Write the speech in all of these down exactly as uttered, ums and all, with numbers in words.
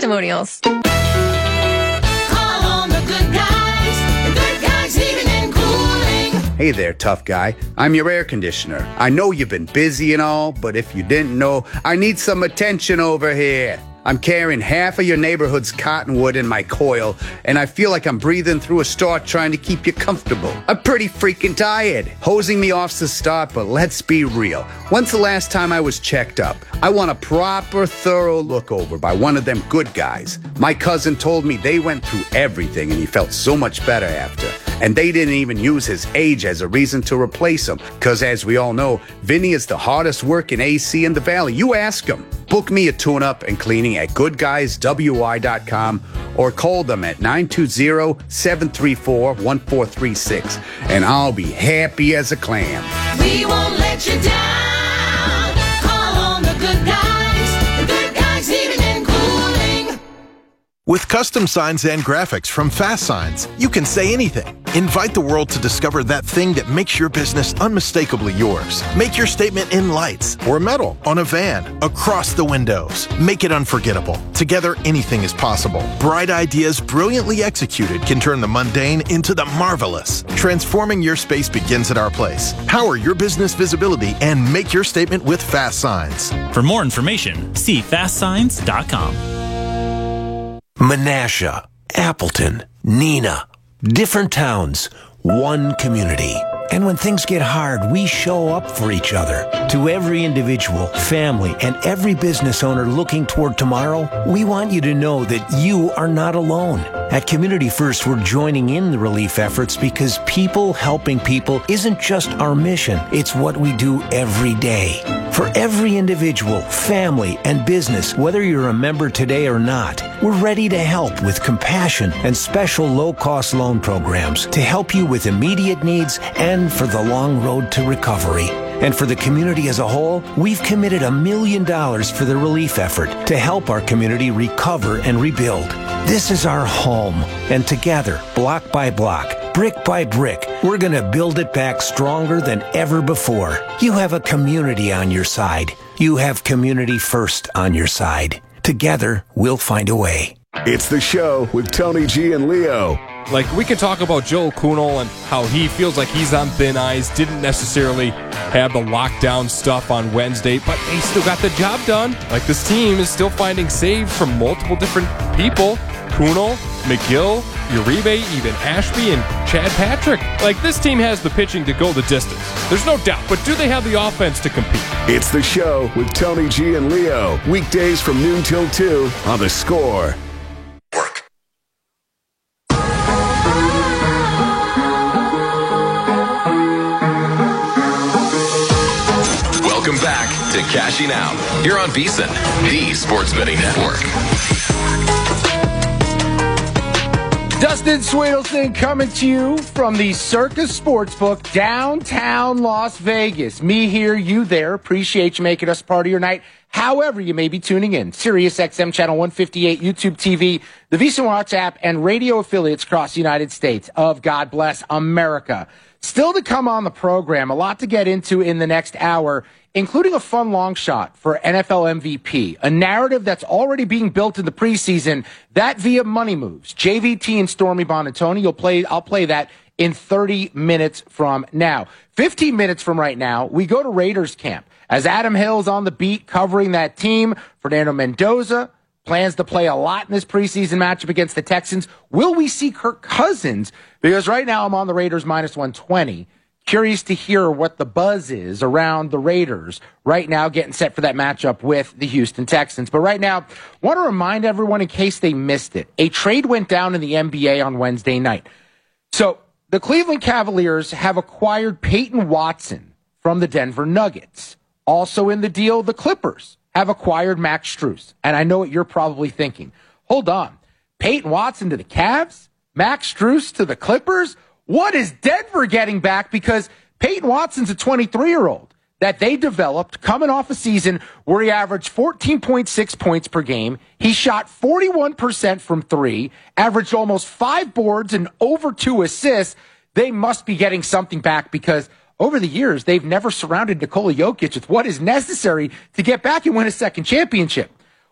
testimonials. Call on the good guys. The good guys heating and cooling. Hey there, tough guy. I'm your air conditioner. I know you've been busy and all, but if you didn't know, I need some attention over here. I'm carrying half of your neighborhood's cottonwood in my coil, and I feel like I'm breathing through a straw trying to keep you comfortable. I'm pretty freaking tired. Hosing me off's the start, but let's be real. When's the last time I was checked up? I want a proper, thorough look over by one of them good guys. My cousin told me they went through everything, and he felt so much better after. And they didn't even use his age as a reason to replace him, because as we all know, Vinny is the hardest working A C in the Valley. You ask him. Book me a tune-up and cleaning at good guys w i dot com or call them at nine two zero, seven three four, one four three six, and I'll be happy as a clam. We won't let you down. Call on the good guys. The good guys heating and cooling. With custom signs and graphics from Fast Signs, you can say anything. Invite the world to discover that thing that makes your business unmistakably yours. Make your statement in lights or metal, on a van, across the windows. Make it unforgettable. Together, anything is possible. Bright ideas brilliantly executed can turn the mundane into the marvelous. Transforming your space begins at our place. Power your business visibility and make your statement with Fast Signs. For more information, see fast signs dot com. Menasha, Appleton, Neenah, different towns, one community. And when things get hard, we show up for each other. To every individual, family, and every business owner looking toward tomorrow, we want you to know that you are not alone. At Community First, we're joining in the relief efforts because people helping people isn't just our mission, it's what we do every day. For every individual, family, and business, whether you're a member today or not, we're ready to help with compassion and special low-cost loan programs to help you with immediate needs and for the long road to recovery. And for the community as a whole, we've committed a million dollars for the relief effort to help our community recover and rebuild. This is our home, and together, block by block, brick by brick, we're going to build it back stronger than ever before. You have a community on your side. You have Community First on your side. Together, we'll find a way. It's the show with Tony G and Leo. Like, we could talk about Joel Kuhnel and how he feels like he's on thin ice, didn't necessarily have the lockdown stuff on Wednesday, but he still got the job done. Like, this team is still finding saves from multiple different people. Kuhnel, McGill, Uribe, even Ashby, and Chad Patrick. Like, this team has the pitching to go the distance. There's no doubt, but do they have the offense to compete? It's the show with Tony G and Leo. Weekdays from noon till two on The Score. Work. Welcome back to Cashing Out here on VSiN, the Sports Betting Network. Dustin Swedelson coming to you from the Circus Sportsbook, downtown Las Vegas. Me here, you there. Appreciate you making us part of your night. However you may be tuning in, Sirius X M Channel one fifty-eight, YouTube T V, the VSiN Watch app, and radio affiliates across the United States of God Bless America. Still to come on the program, a lot to get into in the next hour, including a fun long shot for N F L M V P, a narrative that's already being built in the preseason, that via Money Moves. J V T and Stormy Bonatoni, you'll play, I'll play that in thirty minutes from now. fifteen minutes from right now, we go to Raiders camp. As Adam Hill's on the beat covering that team, Fernando Mendoza plans to play a lot in this preseason matchup against the Texans. Will we see Kirk Cousins? Because right now I'm on the Raiders minus one twenty. Curious to hear what the buzz is around the Raiders right now, getting set for that matchup with the Houston Texans. But right now, want to remind everyone in case they missed it, a trade went down in the N B A on Wednesday night. So the Cleveland Cavaliers have acquired Peyton Watson from the Denver Nuggets. Also in the deal, the Clippers have acquired Max Strus. And I know what you're probably thinking. Hold on. Peyton Watson to the Cavs? Max Strus to the Clippers? What is Denver getting back? Because Peyton Watson's a twenty-three-year-old that they developed coming off a season where he averaged fourteen point six points per game. He shot forty-one percent from three, averaged almost five boards and over two assists. They must be getting something back because over the years, they've never surrounded Nikola Jokic with what is necessary to get back and win a second championship.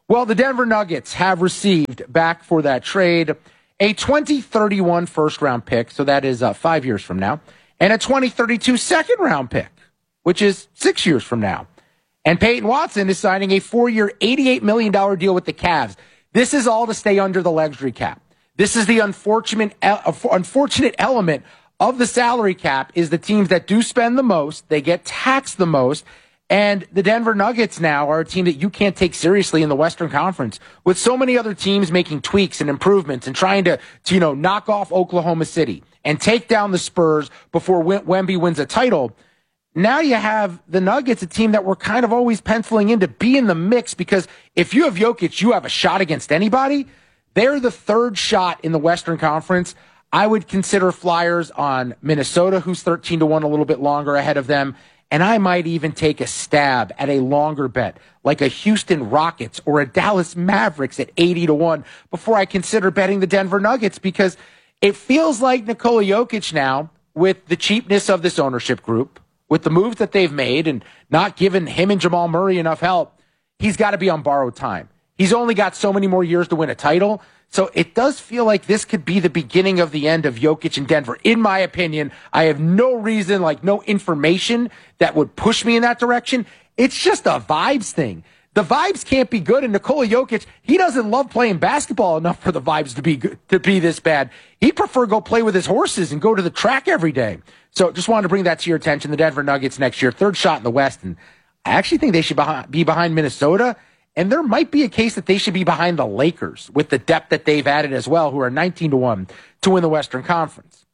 Well, the Denver Nuggets have received back for that trade a twenty thirty-one first-round pick, so that is uh, five years from now, and a twenty thirty-two second-round pick, which is six years from now. And Peyton Watson is signing a four-year, eighty-eight million dollars deal with the Cavs. This is all to stay under the luxury cap. This is the unfortunate, uh, unfortunate element of the salary cap is the teams that do spend the most, they get taxed the most, and the Denver Nuggets now are a team that you can't take seriously in the Western Conference. With so many other teams making tweaks and improvements and trying to, to you know, knock off Oklahoma City and take down the Spurs before Wemby wins a title, now you have the Nuggets, a team that we're kind of always penciling in to be in the mix, because if you have Jokic, you have a shot against anybody. They're the third shot in the Western Conference. I would consider flyers on Minnesota, who's thirteen to one, a little bit longer ahead of them. And I might even take a stab at a longer bet, like a Houston Rockets or a Dallas Mavericks at eighty to one, before I consider betting the Denver Nuggets, because it feels like Nikola Jokic now, with the cheapness of this ownership group, with the moves that they've made and not giving him and Jamal Murray enough help, he's got to be on borrowed time. He's only got so many more years to win a title. So it does feel like this could be the beginning of the end of Jokic in Denver. In my opinion, I have no reason, like no information that would push me in that direction. It's just a vibes thing. The vibes can't be good. And Nikola Jokic, he doesn't love playing basketball enough for the vibes to be good, to be this bad. He'd prefer go play with his horses and go to the track every day. So just wanted to bring that to your attention. The Denver Nuggets next year, third shot in the West. And I actually think they should be behind Minnesota. And there might be a case that they should be behind the Lakers with the depth that they've added as well, who are nineteen to one to win the Western Conference.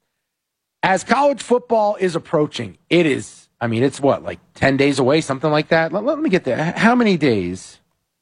As college football is approaching, it is, I mean, it's what, like ten days away, something like that? Let, let me get there. How many days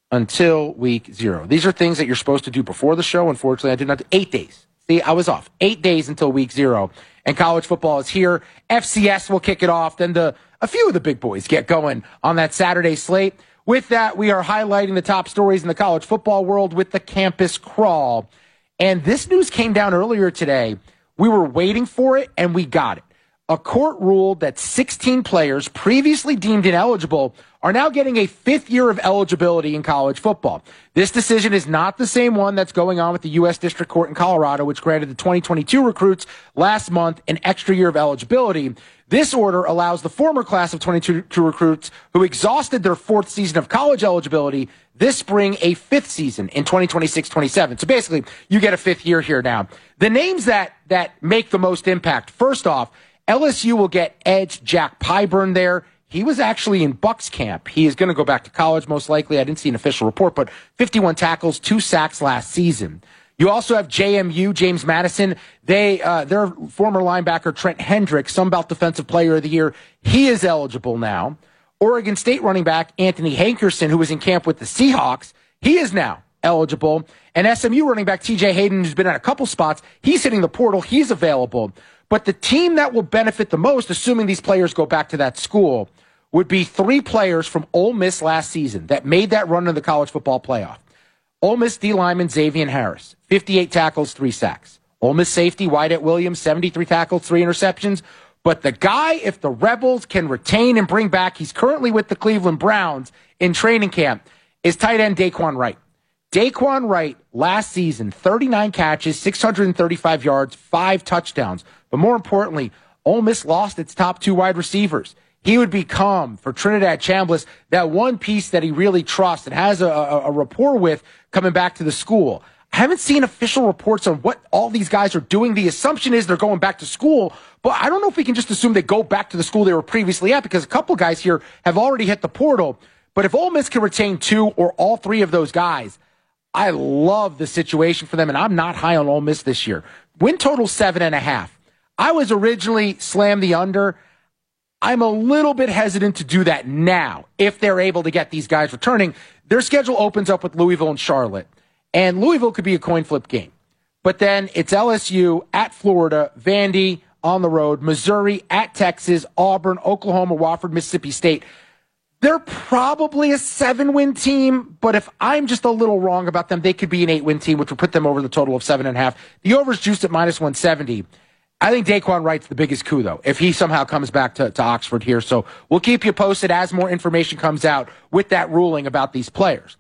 until week zero? These are things that you're supposed to do before the show. Unfortunately, I did not. Eight days. See, I was off. Eight days until week zero. And college football is here. F C S will kick it off. Then the a few of the big boys get going on that Saturday slate. With that, we are highlighting the top stories in the college football world with the Campus Crawl. And this news came down earlier today. We were waiting for it, and we got it. A court ruled that sixteen players previously deemed ineligible are now getting a fifth year of eligibility in college football. This decision is not the same one that's going on with the U S District Court in Colorado, which granted the twenty twenty-two recruits last month an extra year of eligibility. This order allows the former class of twenty-two recruits who exhausted their fourth season of college eligibility this spring a fifth season in twenty twenty-six twenty-seven. So basically, you get a fifth year here now. The names that that make the most impact, first off, L S U will get edge Jack Pyburn there. He was actually in Bucks camp. He is going to go back to college most likely. I didn't see an official report, but fifty-one tackles, two sacks last season. You also have J M U, James Madison. They, uh, their former linebacker, Trent Hendricks, Sunbelt Defensive Player of the Year. He is eligible now. Oregon State running back Anthony Hankerson, who was in camp with the Seahawks, he is now eligible. And S M U running back T J Hayden, who's been at a couple spots, he's hitting the portal. He's available. But the team that will benefit the most, assuming these players go back to that school, would be three players from Ole Miss last season that made that run in the college football playoff. Ole Miss D lineman Xavier Harris, fifty-eight tackles, three sacks. Ole Miss safety Wyatt Williams, seventy-three tackles, three interceptions. But the guy, if the Rebels can retain and bring back, he's currently with the Cleveland Browns in training camp, is tight end Daquan Wright. Daquan Wright, last season, thirty-nine catches, six hundred thirty-five yards, five touchdowns. But more importantly, Ole Miss lost its top two wide receivers. He would become, for Trinidad Chambliss, that one piece that he really trusts and has a, a, a rapport with coming back to the school. I haven't seen official reports on what all these guys are doing. The assumption is they're going back to school, but I don't know if we can just assume they go back to the school they were previously at, because a couple guys here have already hit the portal. But if Ole Miss can retain two or all three of those guys, I love the situation for them, and I'm not high on Ole Miss this year. Win total seven and a half. I was originally slammed the under. I'm a little bit hesitant to do that now if they're able to get these guys returning. Their schedule opens up with Louisville and Charlotte, and Louisville could be a coin flip game. But then it's L S U at Florida, Vandy on the road, Missouri at Texas, Auburn, Oklahoma, Wofford, Mississippi State. They're probably a seven-win team, but if I'm just a little wrong about them, they could be an eight-win team, which would put them over the total of seven and a half. The over's juiced at minus one seventy. I think Daquan Wright's the biggest coup, though, if he somehow comes back to, to Oxford here. So we'll keep you posted as more information comes out with that ruling about these players.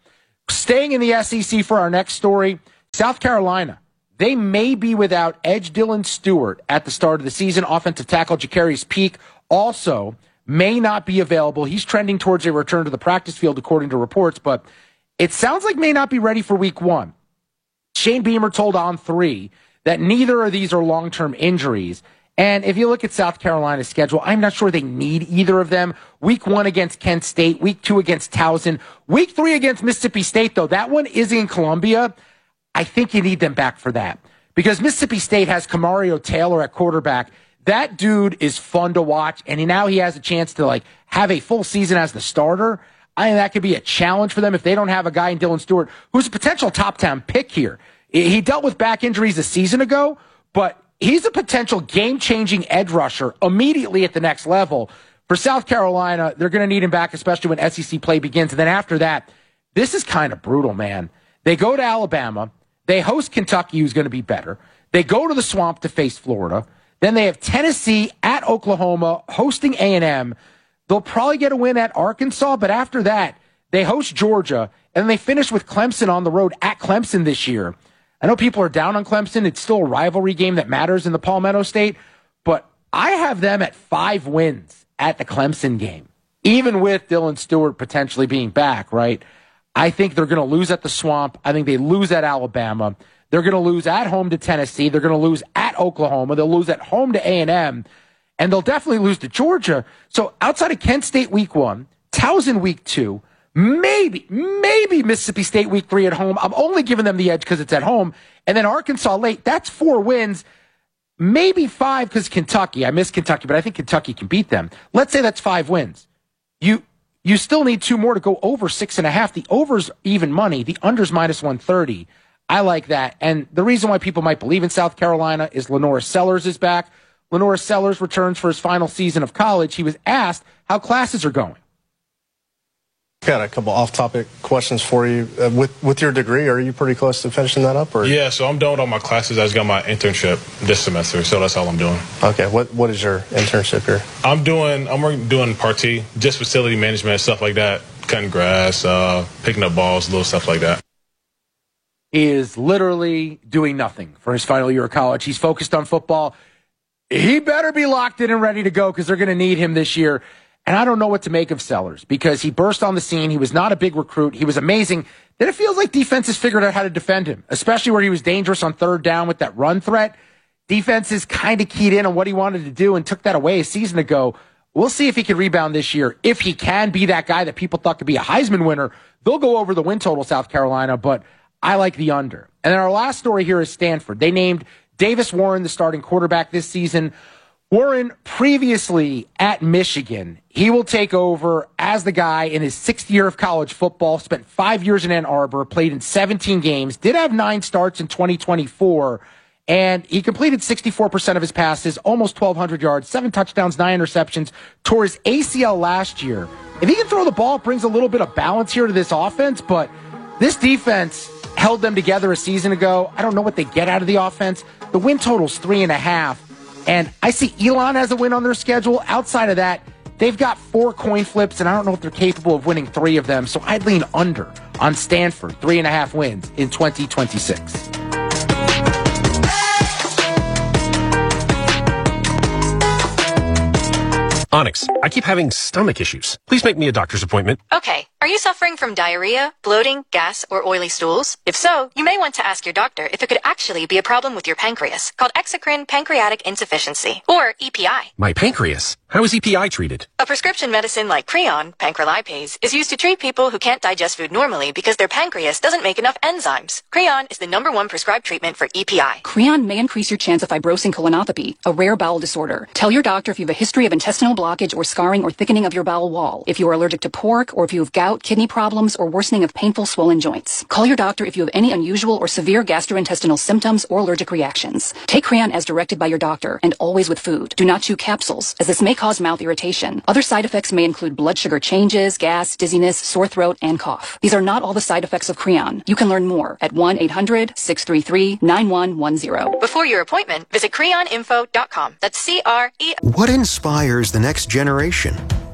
Staying in the S E C for our next story, South Carolina. They may be without edge Dylan Stewart at the start of the season. Offensive tackle Jacarius Peak also may not be available. He's trending towards a return to the practice field, according to reports, but it sounds like may not be ready for week one. Shane Beamer told On three that neither of these are long-term injuries. And if you look at South Carolina's schedule, I'm not sure they need either of them. Week one against Kent State, week two against Towson, week three against Mississippi State, though. That one is in Columbia. I think you need them back for that because Mississippi State has Kamario Taylor at quarterback. That dude is fun to watch, and now he has a chance to like have a full season as the starter. I think that could be a challenge for them if they don't have a guy in Dylan Stewart who's a potential top ten pick here. He dealt with back injuries a season ago, but he's a potential game-changing edge rusher immediately at the next level. For South Carolina, they're going to need him back, especially when S E C play begins. And then after that, this is kind of brutal, man. They go to Alabama. They host Kentucky, who's going to be better. They go to the Swamp to face Florida. Then they have Tennessee at Oklahoma, hosting A and M. They'll probably get a win at Arkansas, but after that, they host Georgia, and they finish with Clemson on the road at Clemson this year. I know people are down on Clemson. It's still a rivalry game that matters in the Palmetto State, but I have them at five wins at the Clemson game, even with Dylan Stewart potentially being back, right? I think they're going to lose at the Swamp. I think they lose at Alabama. They're going to lose at home to Tennessee. They're going to lose at Oklahoma. They'll lose at home to A and M, and they'll definitely lose to Georgia. So outside of Kent State week one, Towson week two, Maybe, maybe Mississippi State week three at home. I'm only giving them the edge because it's at home. And then Arkansas late. That's four wins. Maybe five because Kentucky. I miss Kentucky, but I think Kentucky can beat them. Let's say that's five wins. You you still need two more to go over six and a half. The over's even money. The under's minus one thirty. I like that. And the reason why people might believe in South Carolina is Lenora Sellers is back. Lenora Sellers returns for his final season of college. He was asked how classes are going. Got a couple off-topic questions for you. Uh, with with your degree, are you pretty close to finishing that up? Or? Yeah, so I'm done with all my classes. I just got my internship this semester, so that's all I'm doing. Okay, what what is your internship here? I'm doing I'm working, doing party, just facility management, stuff like that, cutting grass, uh, picking up balls, little stuff like that. He is literally doing nothing for his final year of college. He's focused on football. He better be locked in and ready to go because they're going to need him this year. And I don't know what to make of Sellers because he burst on the scene. He was not a big recruit. He was amazing. Then it feels like defenses figured out how to defend him, especially where he was dangerous on third down with that run threat. Defenses kind of keyed in on what he wanted to do and took that away a season ago. We'll see if he can rebound this year. If he can be that guy that people thought could be a Heisman winner, they'll go over the win total, South Carolina, but I like the under. And then our last story here is Stanford. They named Davis Warren the starting quarterback this season. Warren, previously at Michigan, he will take over as the guy in his sixth year of college football, spent five years in Ann Arbor, played in seventeen games, did have nine starts in twenty twenty-four, and he completed sixty-four percent of his passes, almost twelve hundred yards, seven touchdowns, nine interceptions, tore his A C L last year. If he can throw the ball, it brings a little bit of balance here to this offense, but this defense held them together a season ago. I don't know what they get out of the offense. The win total's three and a half. And I see Elon as a win on their schedule. Outside of that, they've got four coin flips, and I don't know if they're capable of winning three of them. So I'd lean under on Stanford, three and a half wins in twenty twenty-six. Onyx, I keep having stomach issues. Please make me a doctor's appointment. Okay. Are you suffering from diarrhea, bloating, gas, or oily stools? If so, you may want to ask your doctor if it could actually be a problem with your pancreas, called exocrine pancreatic insufficiency, or E P I. My pancreas? How is E P I treated? A prescription medicine like Creon, pancrelipase, is used to treat people who can't digest food normally because their pancreas doesn't make enough enzymes. Creon is the number one prescribed treatment for E P I. Creon may increase your chance of fibrosing colonopathy, a rare bowel disorder. Tell your doctor if you have a history of intestinal blockage or scarring or thickening of your bowel wall, if you are allergic to pork, or if you have gout, kidney problems, or worsening of painful swollen joints. Call your doctor if you have any unusual or severe gastrointestinal symptoms or allergic reactions. Take Creon as directed by your doctor, and always with food. Do not chew capsules, as this may cause mouth irritation. Other side effects may include blood sugar changes, gas, dizziness, sore throat, and cough. These are not all the side effects of Creon. You can learn more at one eight hundred six three three nine one one zero. Before your appointment, visit creon info dot com. That's C R E. What inspires the next generation?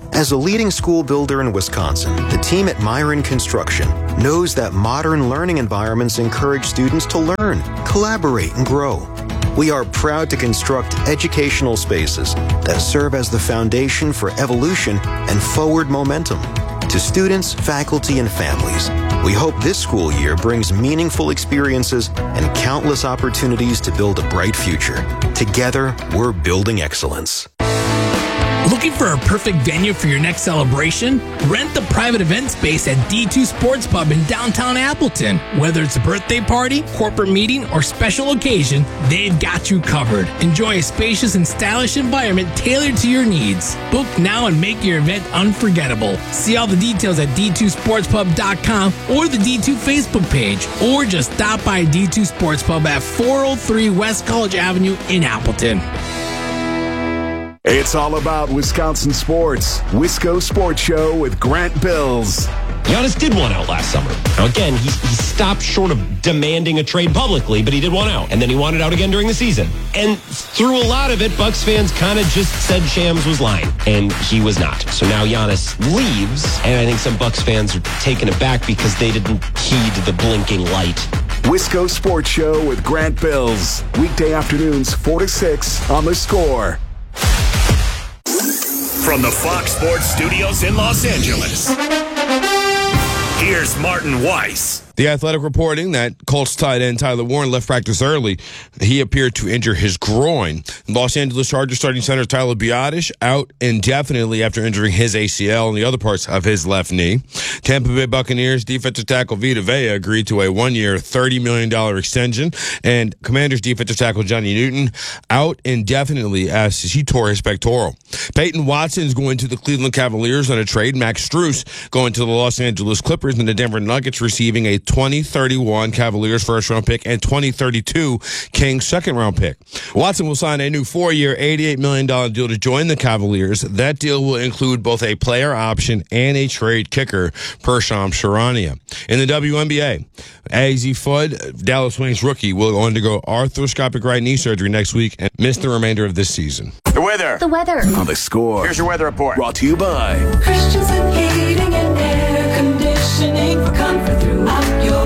As a leading school builder in Wisconsin, the team at Myron Construction knows that modern learning environments encourage students to learn, collaborate, and grow. We are proud to construct educational spaces that serve as the foundation for evolution and forward momentum. To students, faculty, and families, we hope this school year brings meaningful experiences and countless opportunities to build a bright future. Together, we're building excellence. Looking for a perfect venue for your next celebration? Rent the private event space at D two Sports Pub in downtown Appleton. Whether it's a birthday party, corporate meeting, or special occasion, they've got you covered. Enjoy a spacious and stylish environment tailored to your needs. Book now and make your event unforgettable. See all the details at D two sports pub dot com or the D two Facebook page, or just stop by D two Sports Pub at four oh three West College Avenue in Appleton. It's all about Wisconsin sports. Wisco Sports Show with Grant Bills. Giannis did want out last summer. Now, again, he, he stopped short of demanding a trade publicly, but he did want out. And then he wanted out again during the season. And through a lot of it, Bucks fans kind of just said Shams was lying. And he was not. So now Giannis leaves. And I think some Bucks fans are taken aback because they didn't heed the blinking light. Wisco Sports Show with Grant Bills. Weekday afternoons, four to six on The Score. From the Fox Sports Studios in Los Angeles, here's Martin Weiss. The Athletic reporting that Colts tight end Tyler Warren left practice early. He appeared to injure his groin. Los Angeles Chargers starting center Tyler Biadasz out indefinitely after injuring his A C L and the other parts of his left knee. Tampa Bay Buccaneers defensive tackle Vita Vea agreed to a one-year, thirty million dollars extension. And Commanders defensive tackle Johnny Newton out indefinitely as he tore his pectoral. Peyton Watson is going to the Cleveland Cavaliers on a trade. Max Strus going to the Los Angeles Clippers, and the Denver Nuggets receiving a twenty thirty-one Cavaliers first-round pick and twenty thirty-two Kings second-round pick. Watson will sign a new four-year, eighty-eight million dollars deal to join the Cavaliers. That deal will include both a player option and a trade kicker, per Shams Charania. In the W N B A, Azzi Fudd, Dallas Wings rookie, will undergo arthroscopic right knee surgery next week and miss the remainder of this season. The weather. The weather. On The Score. Here's your weather report. Brought to you by Christensen Heating and Air Conditioning for comfort throughout your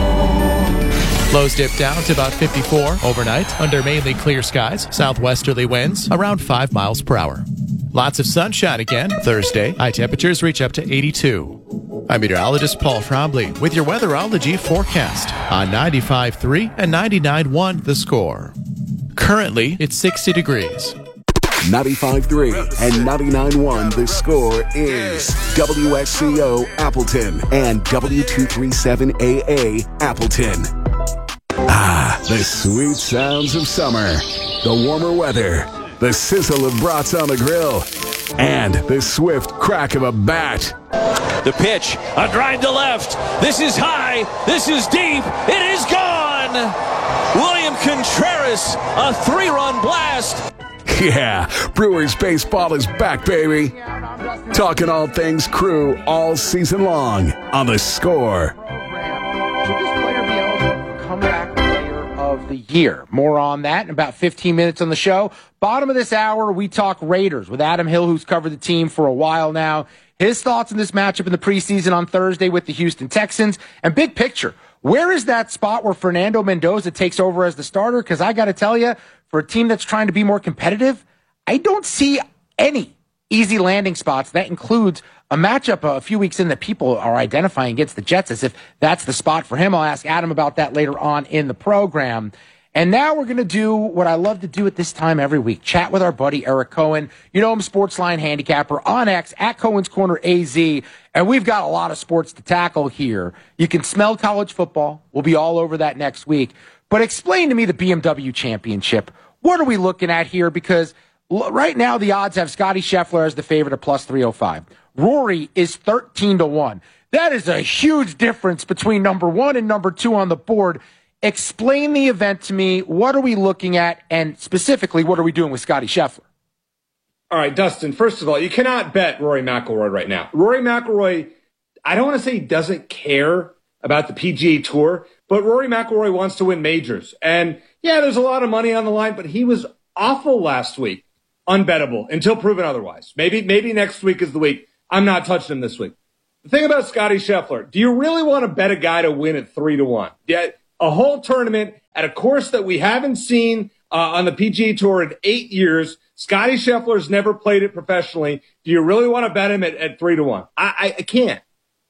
home. Lows dip down to about fifty-four overnight under mainly clear skies. Southwesterly winds around five miles per hour. Lots of sunshine again Thursday. High temperatures reach up to eighty-two. I'm meteorologist Paul Frombley with your weatherology forecast on ninety-five point three and ninety-nine point one The Score. Currently, it's sixty degrees. ninety-five point three and ninety-nine point one The Score is W S C O Appleton and W two thirty-seven A A Appleton. Ah, the sweet sounds of summer, the warmer weather, the sizzle of brats on the grill, and the swift crack of a bat. The pitch, a drive to left. This is high. This is deep. It is gone. William Contreras, a three-run blast. Yeah, Brewers baseball is back, baby. Talking all things Crew all season long on The Score. Should this player be eligible for comeback player of the year? More on that in about fifteen minutes on the show. Bottom of this hour, we talk Raiders with Adam Hill, who's covered the team for a while now. His thoughts on this matchup in the preseason on Thursday with the Houston Texans. And big picture, where is that spot where Fernando Mendoza takes over as the starter? Because I got to tell you, for a team that's trying to be more competitive, I don't see any easy landing spots. That includes a matchup a few weeks in that people are identifying against the Jets as if that's the spot for him. I'll ask Adam about that later on in the program. And now we're going to do what I love to do at this time every week, chat with our buddy Eric Cohen. You know him, Sportsline handicapper on X, at Cohen's Corner A Z. And we've got a lot of sports to tackle here. You can smell college football. We'll be all over that next week. But explain to me the B M W Championship. What are we looking at here? Because right now the odds have Scotty Scheffler as the favorite at plus three oh five. Rory is thirteen to one. That is a huge difference between number one and number two on the board. Explain the event to me. What are we looking at? And specifically, what are we doing with Scotty Scheffler? All right, Dustin, first of all, you cannot bet Rory McIlroy right now. Rory McIlroy, I don't want to say he doesn't care about the P G A Tour, but Rory McIlroy wants to win majors. And yeah, there's a lot of money on the line, but he was awful last week. unbettable until proven otherwise. Maybe, maybe next week is the week. I'm not touching him this week. The thing about Scotty Scheffler, do you really want to bet a guy to win at three to one? Yeah, a whole tournament at a course that we haven't seen uh, on the P G A Tour in eight years. Scotty Scheffler's never played it professionally. Do you really want to bet him at, at three to one? I, I, I can't.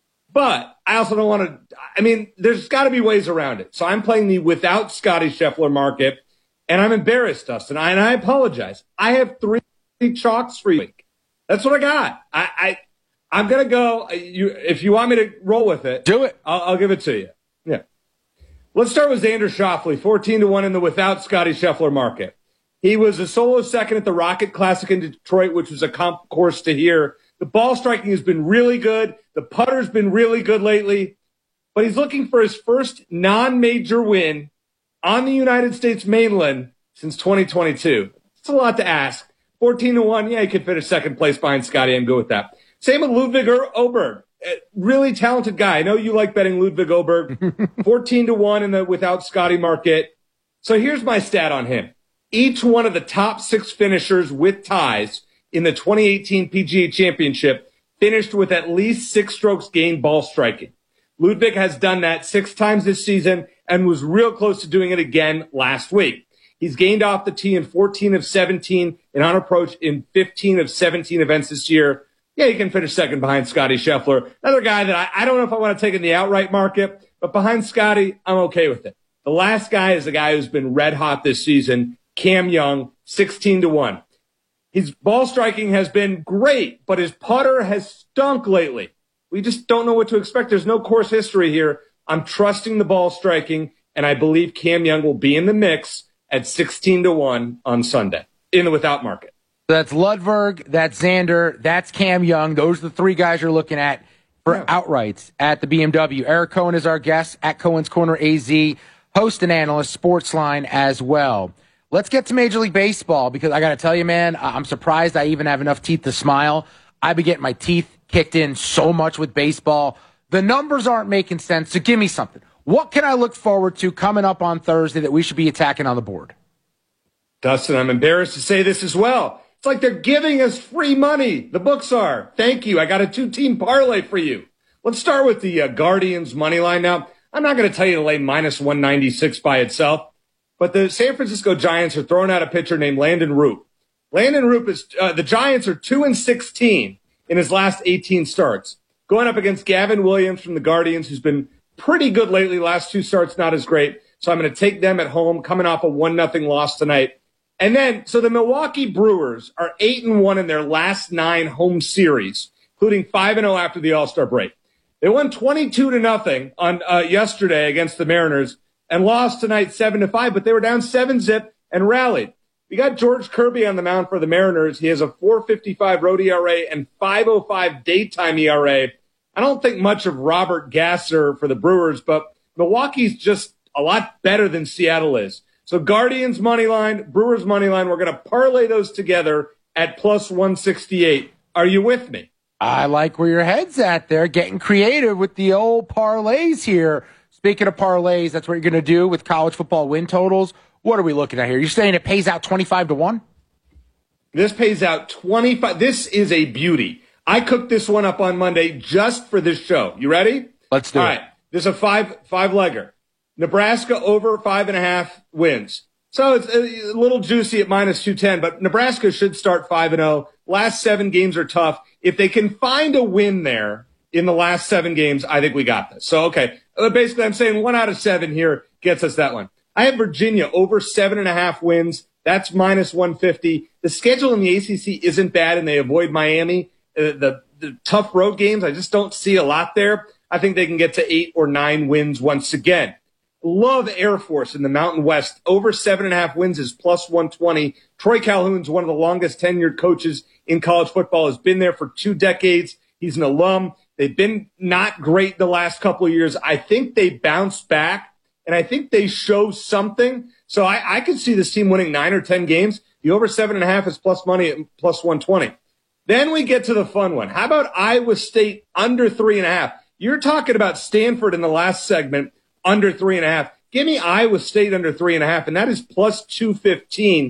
But I also don't want to. I mean, there's got to be ways around it. So I'm playing the without Scotty Scheffler market, and I'm embarrassed, Dustin. I, and I apologize. I have three chalks for you. That's what I got. I, I I'm gonna go. You, if you want me to roll with it, do it. I'll, I'll give it to you. Yeah. Let's start with Xander Schauffele, fourteen to one in the without Scotty Scheffler market. He was a solo second at the Rocket Classic in Detroit, which was a comp course to here. The ball striking has been really good. The putter's been really good lately. But he's looking for his first non-major win on the United States mainland since twenty twenty-two. It's a lot to ask. fourteen to one, yeah, he could finish second place behind Scotty. I'm good with that. Same with Ludwig Oberg. Really talented guy. I know you like betting Ludwig Oberg. fourteen to one in the without Scotty market. So here's my stat on him. Each one of the top six finishers with ties in the twenty eighteen P G A Championship finished with at least six strokes gained ball striking. Ludwig has done that six times this season and was real close to doing it again last week. He's gained off the tee in fourteen of seventeen and on approach in fifteen of seventeen events this year. Yeah, he can finish second behind Scotty Scheffler. Another guy that I, I don't know if I want to take in the outright market, but behind Scotty, I'm okay with it. The last guy is a guy who's been red hot this season, Cam Young, sixteen to one. His ball striking has been great, but his putter has stunk lately. We just don't know what to expect. There's no course history here. I'm trusting the ball striking, and I believe Cam Young will be in the mix at sixteen to one on Sunday in the without market. That's Ludwig, that's Xander, that's Cam Young. Those are the three guys you're looking at for yeah. outrights at the B M W. Eric Cohen is our guest at Cohen's Corner A Z, host and analyst, Sportsline as well. Let's get to Major League Baseball because I got to tell you, man, I'm surprised I even have enough teeth to smile. I've been getting my teeth kicked in so much with baseball. The numbers aren't making sense, so give me something. What can I look forward to coming up on Thursday that we should be attacking on the board? Dustin, I'm embarrassed to say this as well. It's like they're giving us free money. The books are. Thank you. I got a two-team parlay for you. Let's start with the uh, Guardians money line. Now, I'm not going to tell you to lay minus one ninety-six by itself, but the San Francisco Giants are throwing out a pitcher named Landon Roop. Landon Roop is, uh, the Giants are two and sixteen in his last eighteen starts, going up against Gavin Williams from the Guardians, who's been pretty good lately. Last two starts, not as great. So I'm going to take them at home, coming off a one nothing loss tonight. And then, so the Milwaukee Brewers are eight and one in their last nine home series, including five and oh after the All-Star break. They won twenty-two to nothing on uh, yesterday against the Mariners and lost tonight seven to five, but they were down seven zip and rallied. We got George Kirby on the mound for the Mariners. He has a four fifty-five road E R A and five oh five daytime E R A. I don't think much of Robert Gasser for the Brewers, but Milwaukee's just a lot better than Seattle is. So Guardians money line, Brewers money line, we're going to parlay those together at plus one sixty-eight. Are you with me? I like where your head's at there, getting creative with the old parlays here. Speaking of parlays, that's what you're going to do with college football win totals. What are we looking at here? You're saying it pays out twenty-five to one? This pays out twenty-five. This is a beauty. I cooked this one up on Monday just for this show. You ready? Let's do All it. All right. This is a five, five legger. Nebraska over five and a half wins. So it's a little juicy at minus two ten, but Nebraska should start five and oh. Last seven games are tough. If they can find a win there in the last seven games, I think we got this. So, okay. Basically, I'm saying one out of seven here gets us that one. I have Virginia over seven and a half wins. That's minus one fifty. The schedule in the A C C isn't bad, and they avoid Miami. Uh, the, the tough road games, I just don't see a lot there. I think they can get to eight or nine wins once again. Love Air Force in the Mountain West. Over seven and a half wins is plus one twenty. Troy Calhoun's one of the longest tenured coaches in college football, has been there for two decades. He's an alum. They've been not great the last couple of years. I think they bounce back, and I think they show something. So I, I could see this team winning nine or ten games. The over seven and a half is plus money at plus one twenty. Then we get to the fun one. How about Iowa State under three and a half? You're talking about Stanford in the last segment. Under three and a half. Give me Iowa State under three and a half, and that is plus two fifteen.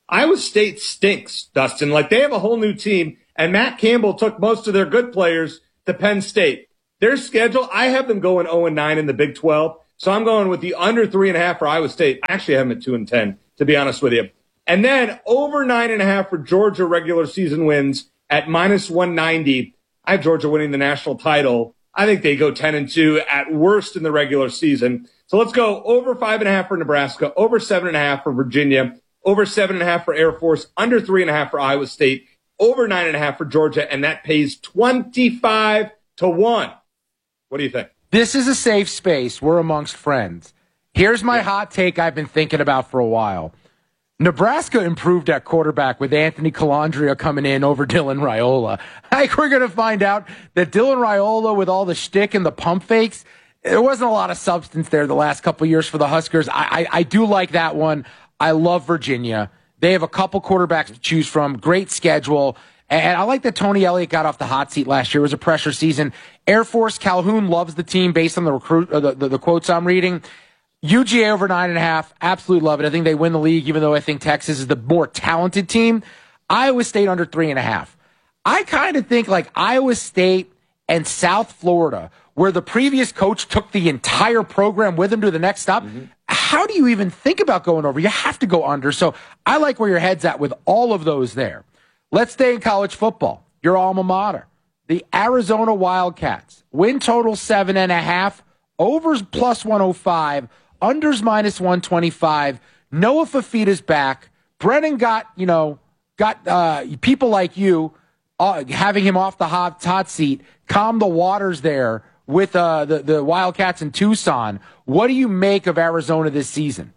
Iowa State stinks, Dustin. Like, they have a whole new team, and Matt Campbell took most of their good players to Penn State. Their schedule, I have them going oh and nine in the Big twelve, so I'm going with the under three and a half for Iowa State. I actually have them at two and ten, to be honest with you. And then over nine and a half for Georgia regular season wins at minus one ninety. I have Georgia winning the national title. I think they go ten and two at worst in the regular season. So let's go over five and a half for Nebraska, over seven and a half for Virginia, over seven and a half for Air Force, under three and a half for Iowa State, over nine and a half for Georgia, and that pays twenty-five to one. What do you think? This is a safe space. We're amongst friends. Here's my hot take I've been thinking about for a while. Nebraska improved at quarterback with Anthony Calandria coming in over Dylan Raiola. I think we're going to find out that Dylan Raiola, with all the shtick and the pump fakes, there wasn't a lot of substance there the last couple of years for the Huskers. I, I, I do like that one. I love Virginia. They have a couple quarterbacks to choose from. Great schedule. And I like that Tony Elliott got off the hot seat last year. It was a pressure season. Air Force, Calhoun loves the team based on the recruit, uh, the, the, the quotes I'm reading. U G A over nine and a half. Absolutely love it. I think they win the league, even though I think Texas is the more talented team. Iowa State under three and a half. I kind of think like Iowa State and South Florida, where the previous coach took the entire program with him to the next stop. Mm-hmm. How do you even think about going over? You have to go under. So I like where your head's at with all of those there. Let's stay in college football. Your alma mater, the Arizona Wildcats. Win total seven and a half. Overs plus one oh five. Unders minus one twenty-five. Noah Fafita's back. Brennan got, you know, got uh, people like you uh, having him off the hot, hot seat, calm the waters there with uh, the, the Wildcats in Tucson. What do you make of Arizona this season?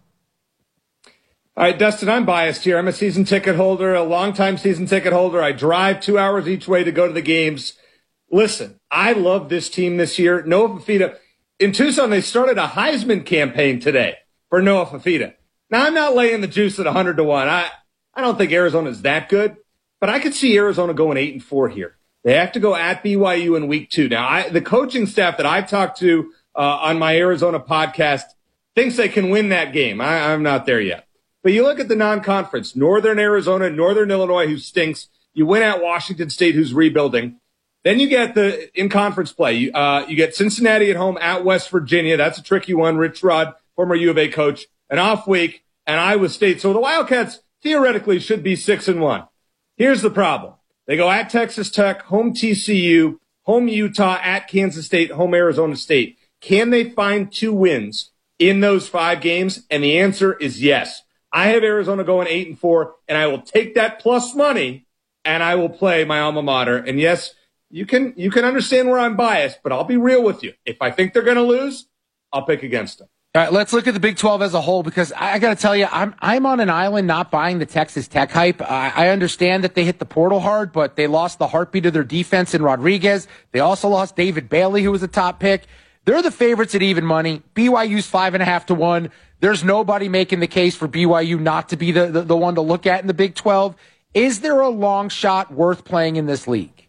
All right, Dustin, I'm biased here. I'm a season ticket holder, a longtime season ticket holder. I drive two hours each way to go to the games. Listen, I love this team this year. Noah Fafita. In Tucson, they started a Heisman campaign today for Noah Fafita. Now, I'm not laying the juice at one hundred to one. I, I don't think Arizona's that good, but I could see Arizona going eight and four here. They have to go at B Y U in week two. Now, I, the coaching staff that I've talked to uh, on my Arizona podcast thinks they can win that game. I, I'm not there yet. But you look at the non-conference, Northern Arizona, Northern Illinois, who stinks. You win at Washington State, who's rebuilding. Then you get the in-conference play. You, uh, you get Cincinnati at home at West Virginia. That's a tricky one. Rich Rod, former U of A coach, an off week, and Iowa State. So the Wildcats theoretically should be six and one. Here's the problem. They go at Texas Tech, home T C U, home Utah, at Kansas State, home Arizona State. Can they find two wins in those five games? And the answer is yes. I have Arizona going eight and four, and I will take that plus money, and I will play my alma mater. And yes, you can you can understand where I'm biased, but I'll be real with you. If I think they're going to lose, I'll pick against them. All right, let's look at the Big twelve as a whole, because I, I got to tell you, I'm I'm on an island not buying the Texas Tech hype. I, I understand that they hit the portal hard, but they lost the heartbeat of their defense in Rodriguez. They also lost David Bailey, who was a top pick. They're the favorites at even money. B Y U's five and a half to one. There's nobody making the case for B Y U not to be the, the, the one to look at in the Big twelve. Is there a long shot worth playing in this league?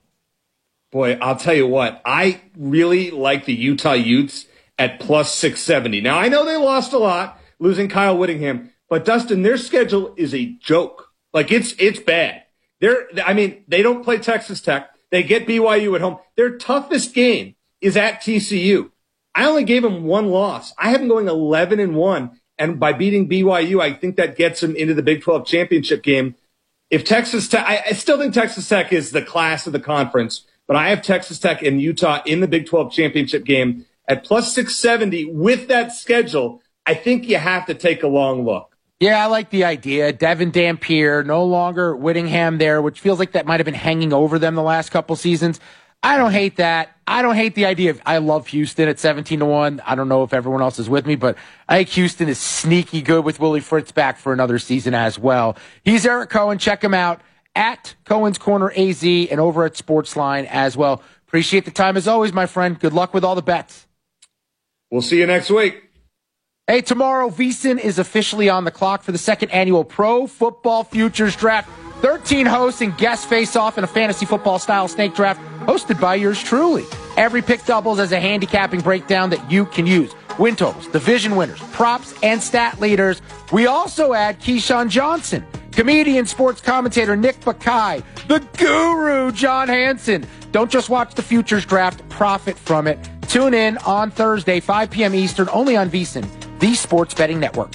Boy, I'll tell you what. I really like the Utah Utes at plus six seventy. Now, I know they lost a lot, losing Kyle Whittingham, but Dustin, their schedule is a joke. Like, it's it's bad. They're, I mean, they don't play Texas Tech. They get B Y U at home. Their toughest game is at T C U. I only gave them one loss. I have them going eleven and one, and by beating B Y U, I think that gets them into the Big twelve championship game. If Texas Tech, I, I still think Texas Tech is the class of the conference, but I have Texas Tech and Utah in the Big twelve championship game at plus six seventy. With that schedule, I think you have to take a long look. Yeah, I like the idea. Devin Dampier, no longer Whittingham there, which feels like that might have been hanging over them the last couple seasons. I don't hate that. I don't hate the idea of, I love Houston at seventeen to one. I don't know if everyone else is with me, but I think Houston is sneaky good with Willie Fritz back for another season as well. He's Eric Cohen. Check him out at Cohen's Corner A Z and over at Sportsline as well. Appreciate the time as always, my friend. Good luck with all the bets. We'll see you next week. Hey, tomorrow, VSiN is officially on the clock for the second annual Pro Football Futures Draft. thirteen hosts and guests face off in a fantasy football style snake draft hosted by yours truly. Every pick doubles as a handicapping breakdown that you can use. Win totals, division winners, props, and stat leaders. We also add Keyshawn Johnson, comedian, sports commentator Nick Bakay, the guru John Hansen. Don't just watch the futures draft, profit from it. Tune in on Thursday, five p.m. Eastern, only on VSiN, the Sports Betting Network.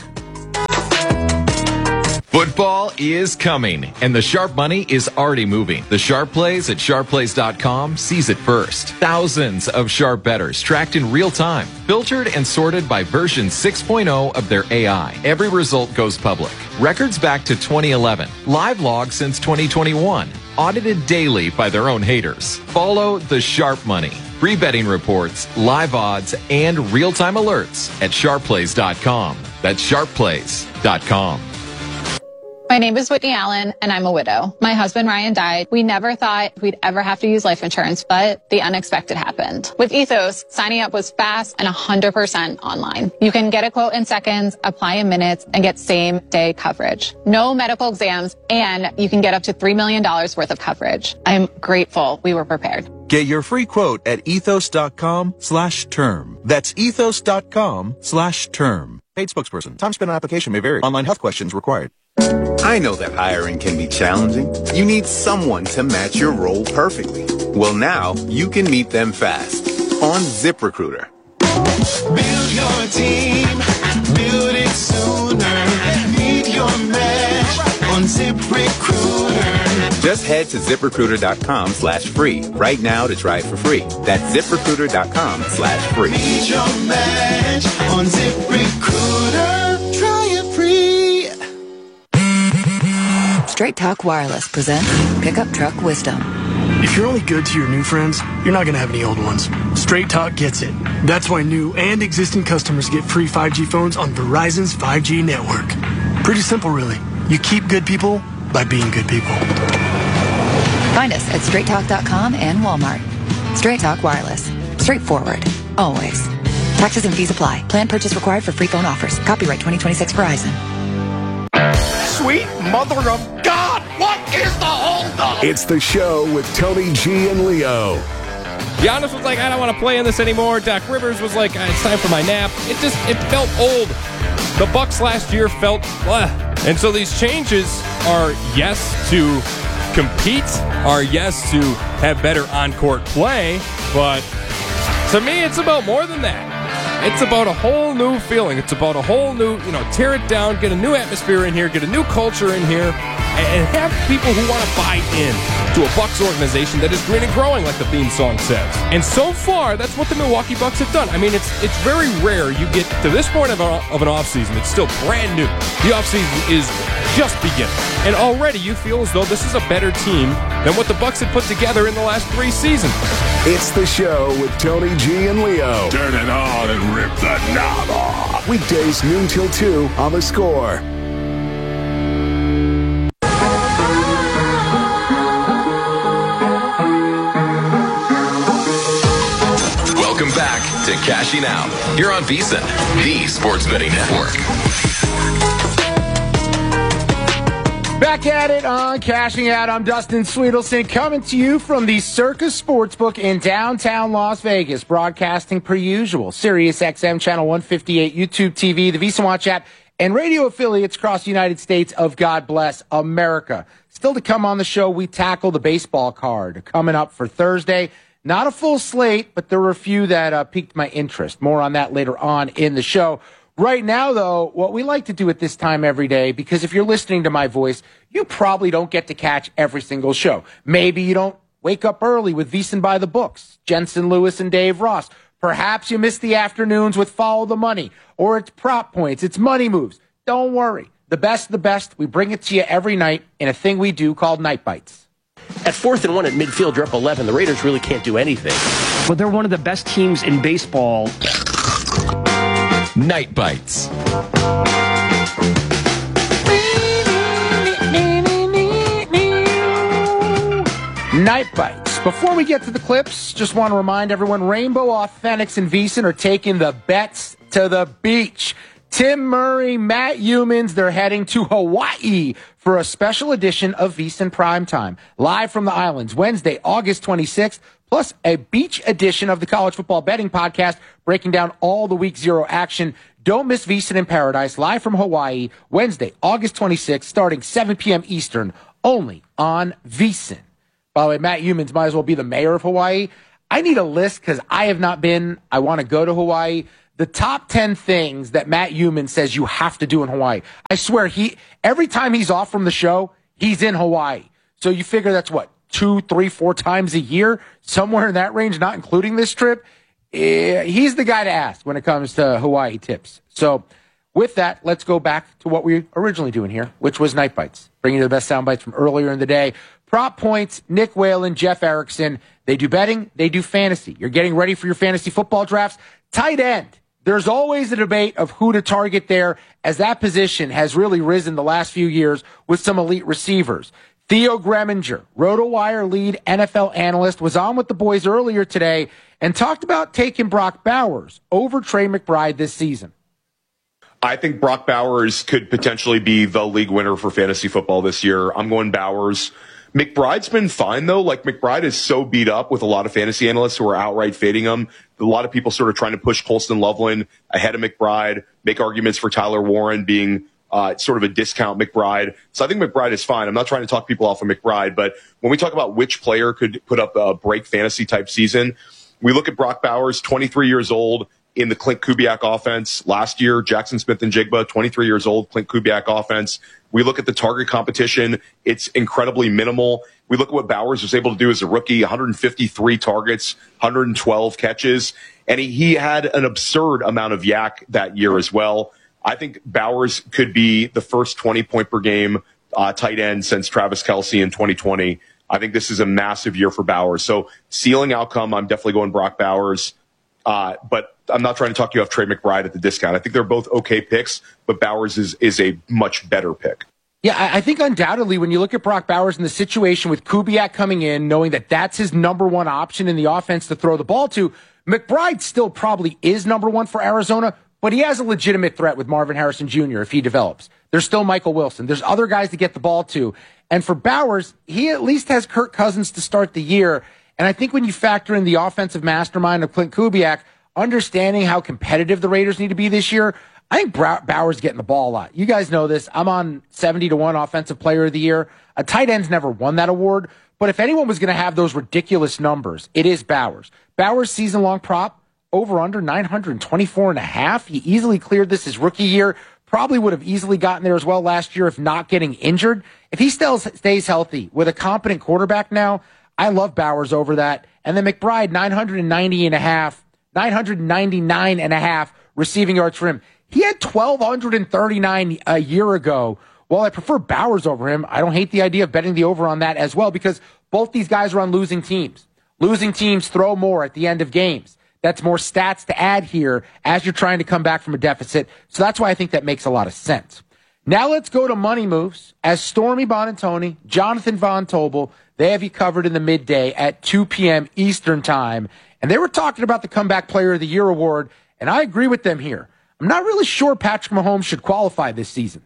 Football is coming, and the sharp money is already moving. The Sharp Plays at sharp plays dot com sees it first. Thousands of sharp bettors tracked in real time, filtered and sorted by version six point oh of their A I. Every result goes public. Records back to twenty eleven. Live logs since twenty twenty-one. Audited daily by their own haters. Follow the sharp money. Free betting reports, live odds, and real-time alerts at sharp plays dot com. That's sharp plays dot com. My name is Whitney Allen, and I'm a widow. My husband, Ryan, died. We never thought we'd ever have to use life insurance, but the unexpected happened. With Ethos, signing up was fast and one hundred percent online. You can get a quote in seconds, apply in minutes, and get same-day coverage. No medical exams, and you can get up to three million dollars worth of coverage. I'm grateful we were prepared. Get your free quote at ethos.com slash term. That's ethos.com slash term. Paid spokesperson. Time spent on application may vary. Online health questions required. I know that hiring can be challenging. You need someone to match your role perfectly. Well, now you can meet them fast on ZipRecruiter. Build your team, build it sooner. Meet your match on ZipRecruiter. Just head to ZipRecruiter.com slash free right now to try it for free. That's ZipRecruiter.com slash free. Meet your match on ZipRecruiter. Try it free. Straight Talk Wireless presents Pickup Truck Wisdom. If you're only good to your new friends, you're not going to have any old ones. Straight Talk gets it. That's why new and existing customers get free five G phones on Verizon's five G network. Pretty simple, really. You keep good people by being good people. Find us at straight talk dot com and Walmart. Straight Talk Wireless. Straightforward. Always. Taxes and fees apply. Plan purchase required for free phone offers. Copyright twenty twenty-six Verizon. Sweet mother of God, what is the holdup? It's the show with Tony G and Leo. Giannis was like, I don't want to play in this anymore. Doc Rivers was like, it's time for my nap. It just, it felt old. The Bucks last year felt blah. And so these changes are yes to compete, are yes to have better on-court play, but to me it's about more than that. It's about a whole new feeling. It's about a whole new, you know, tear it down, get a new atmosphere in here, get a new culture in here, and have people who want to buy in to a Bucks organization that is green and growing, like the theme song says. And so far, that's what the Milwaukee Bucks have done. I mean, it's it's very rare you get to this point of, a, of an offseason. It's still brand new. The offseason is just beginning. And already you feel as though this is a better team than what the Bucks had put together in the last three seasons. It's the show with Tony G and Leo. Turn it on and rip the knob off. Weekdays noon till two on The Score. Welcome back to Cashing Out. Here on VSiN, the Sports Betting Network. Back at it on Cashing Out. I'm Dustin Sweetelson, coming to you from the Circus Sportsbook in downtown Las Vegas, broadcasting per usual. Sirius X M Channel one fifty-eight, YouTube T V, the VSiN Watch app, and radio affiliates across the United States of God Bless America. Still to come on the show, we tackle the baseball card coming up for Thursday. Not a full slate, but there were a few that uh, piqued my interest. More on that later on in the show. Right now, though, what we like to do at this time every day, because if you're listening to my voice, you probably don't get to catch every single show. Maybe you don't wake up early with VSiN by the Books, Jensen Lewis and Dave Ross. Perhaps you miss the afternoons with Follow the Money, or it's Prop Points, it's Money Moves. Don't worry. The best of the best, we bring it to you every night in a thing we do called Night Bites. At fourth and one at midfield, you're up eleven. The Raiders really can't do anything. But they're one of the best teams in baseball. Night Bites. Night Bites. Before we get to the clips, just want to remind everyone, Rainbow Authentics and VSiN are taking the bets to the beach. Tim Murray, Matt Humans, they're heading to Hawaii for a special edition of VEASAN Primetime. Live from the islands, Wednesday, August twenty-sixth, plus a beach edition of the College Football Betting Podcast, breaking down all the Week Zero action. Don't miss VEASAN in Paradise, live from Hawaii, Wednesday, August twenty-sixth, starting seven p.m. Eastern, only on VEASAN. By the way, Matt Humans might as well be the mayor of Hawaii. I need a list because I have not been. I want to go to Hawaii. The top ten things that Matt Humans says you have to do in Hawaii. I swear, he every time he's off from the show, he's in Hawaii. So you figure that's what, two, three, four times a year, somewhere in that range, not including this trip. Uh, he's the guy to ask when it comes to Hawaii tips. So with that, let's go back to what we were originally doing here, which was Night Bites, bringing you the best sound bites from earlier in the day. Prop points, Nick Whalen, Jeff Erickson. They do betting, they do fantasy. You're getting ready for your fantasy football drafts. Tight end. There's always a debate of who to target there, as that position has really risen the last few years with some elite receivers. Theo Greminger, RotoWire lead N F L analyst, was on with the boys earlier today and talked about taking Brock Bowers over Trey McBride this season. I think Brock Bowers could potentially be the league winner for fantasy football this year. I'm going Bowers. McBride's been fine, though. Like, McBride is so beat up with a lot of fantasy analysts who are outright fading him. A lot of people sort of trying to push Colston Loveland ahead of McBride, make arguments for Tyler Warren being uh, sort of a discount McBride. So I think McBride is fine. I'm not trying to talk people off of McBride, but when we talk about which player could put up a break fantasy type season, we look at Brock Bowers, twenty-three years old, in the Clint Kubiak offense. Last year, Jackson Smith and Jigba, twenty-three years old, Clint Kubiak offense. We look at the target competition. It's incredibly minimal. We look at what Bowers was able to do as a rookie, one hundred fifty-three targets, one hundred twelve catches, and he, he had an absurd amount of yak that year as well. I think Bowers could be the first twenty-point per game uh, tight end since Travis Kelce in twenty twenty. I think this is a massive year for Bowers. So ceiling outcome, I'm definitely going Brock Bowers. Uh, but I'm not trying to talk you off Trey McBride at the discount. I think they're both okay picks, but Bowers is, is a much better pick. Yeah, I think undoubtedly when you look at Brock Bowers in the situation with Kubiak coming in, knowing that that's his number one option in the offense to throw the ball to, McBride still probably is number one for Arizona, but he has a legitimate threat with Marvin Harrison Junior if he develops. There's still Michael Wilson. There's other guys to get the ball to. And for Bowers, he at least has Kirk Cousins to start the year. And I think when you factor in the offensive mastermind of Clint Kubiak, understanding how competitive the Raiders need to be this year, I think Bowers getting the ball a lot. You guys know this. I'm on seventy to one Offensive Player of the Year. A tight end's never won that award. But if anyone was going to have those ridiculous numbers, it is Bowers. Bowers' season-long prop, over under nine hundred twenty-four and a half. He easily cleared this his rookie year. Probably would have easily gotten there as well last year if not getting injured. If he still stays healthy with a competent quarterback now, I love Bowers over that. And then McBride, nine hundred ninety and a half, nine hundred ninety-nine and a half receiving yards for him. He had one thousand two hundred thirty-nine a year ago. While I prefer Bowers over him, I don't hate the idea of betting the over on that as well because both these guys are on losing teams. Losing teams throw more at the end of games. That's more stats to add here as you're trying to come back from a deficit. So that's why I think that makes a lot of sense. Now let's go to money moves as Stormy Bonantoni, Jonathan Von Tobel, they have you covered in the midday at two p.m. Eastern time. And they were talking about the Comeback Player of the Year award, and I agree with them here. I'm not really sure Patrick Mahomes should qualify this season.